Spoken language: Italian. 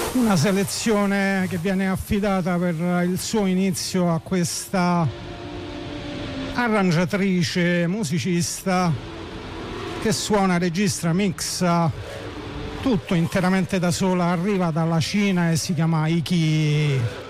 Una selezione che viene affidata per il suo inizio a questa arrangiatrice, musicista che suona, registra, mixa tutto interamente da sola, arriva dalla Cina e si chiama Iki